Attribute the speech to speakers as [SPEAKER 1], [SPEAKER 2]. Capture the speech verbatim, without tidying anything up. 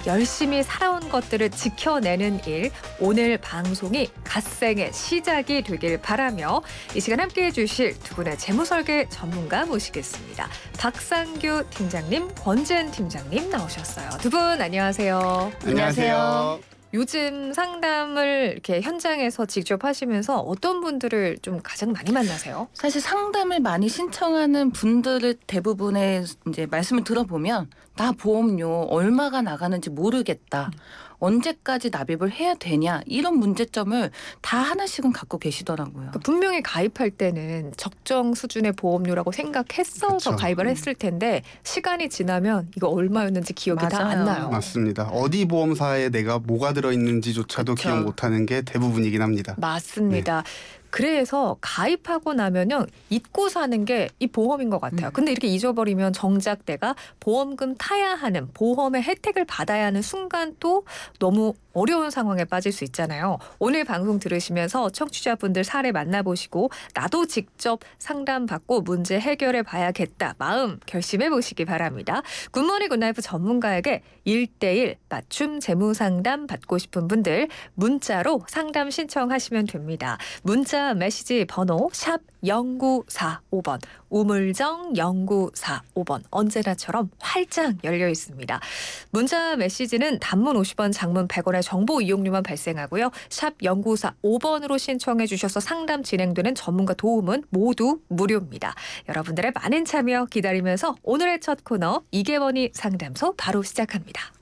[SPEAKER 1] 열심히 살아온 것들을 지켜내는 일, 오늘 방송이 갓생의 시작이 되길 바라며 이 시간 함께해 주실 두 분의 재무설계 전문가 모시겠습니다. 박상규 팀장님, 권지은 팀장님 나오셨어요. 두 분 안녕하세요.
[SPEAKER 2] 안녕하세요.
[SPEAKER 1] 요즘 상담을 이렇게 현장에서 직접 하시면서 어떤 분들을 좀 가장 많이 만나세요?
[SPEAKER 2] 사실 상담을 많이 신청하는 분들을 대부분의 이제 말씀을 들어보면 나 보험료 얼마가 나가는지 모르겠다. 음. 언제까지 납입을 해야 되냐 이런 문제점을 다 하나씩은 갖고 계시더라고요.
[SPEAKER 1] 그러니까 분명히 가입할 때는 적정 수준의 보험료라고 생각했어서
[SPEAKER 3] 그렇죠.
[SPEAKER 1] 가입을 했을 텐데 시간이 지나면 이거 얼마였는지 기억이 다 안 나요.
[SPEAKER 3] 맞습니다. 어디 보험사에 내가 뭐가 들어있는지조차도
[SPEAKER 2] 그쵸.
[SPEAKER 3] 기억 못하는 게 대부분이긴 합니다.
[SPEAKER 1] 맞습니다.
[SPEAKER 3] 네.
[SPEAKER 1] 그래서 가입하고 나면은 잊고 사는 게 이 보험인 것 같아요.
[SPEAKER 2] 음.
[SPEAKER 1] 근데 이렇게 잊어버리면 정작 내가 보험금 타야 하는 보험의 혜택을 받아야 하는 순간 또 너무 어려운 상황에 빠질 수 있잖아요. 오늘 방송 들으시면서 청취자분들 사례 만나보시고 나도 직접 상담받고 문제 해결해 봐야겠다 마음 결심해 보시기 바랍니다. 굿모닝 굿라이프 전문가에게 일 대일 맞춤 재무상담 받고 싶은 분들 문자로 상담 신청하시면 됩니다. 문자 메시지 번호 샵 영구사오 번 우물정 영구사오 번 언제나처럼 활짝 열려 있습니다. 문자 메시지는 단문 오십 원 장문 백 원의 정보 이용료만 발생하고요. 샵 영구사오 번으로 신청해 주셔서 상담 진행되는 전문가 도움은 모두 무료입니다. 여러분들의 많은 참여 기다리면서 오늘의 첫 코너 이계원이 상담소 바로 시작합니다.